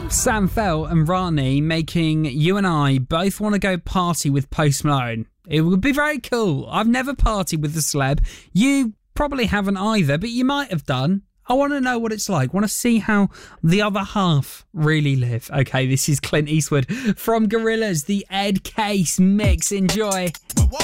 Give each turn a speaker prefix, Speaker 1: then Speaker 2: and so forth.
Speaker 1: Sam Felt and Rani making you and I both want to go party with Post Malone. It would be very cool. I've never partied with a celeb. You probably haven't either, but you might have done. I want to know what it's like. I want to see how the other half really live. Okay, this is Clint Eastwood from Gorillaz, the Ed Case mix. Enjoy.